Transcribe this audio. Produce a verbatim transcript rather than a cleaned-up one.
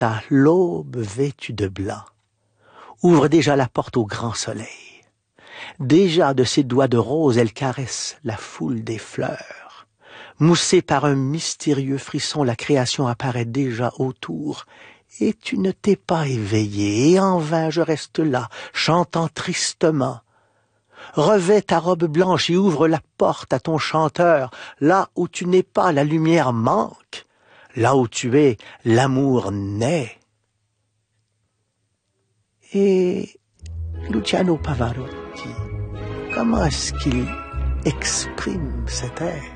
matin, l'aube vêtue de blanc ouvre déjà la porte au grand soleil. Déjà de ses doigts de rose, elle caresse la foule des fleurs. Moussée par un mystérieux frisson, la création apparaît déjà autour. Et tu ne t'es pas éveillé, et en vain je reste là, chantant tristement. Revêt ta robe blanche et ouvre la porte à ton chanteur. Là où tu n'es pas, la lumière manque. Là où tu es, l'amour naît. Et Luciano Pavarotti, comment est-ce qu'il exprime cet air?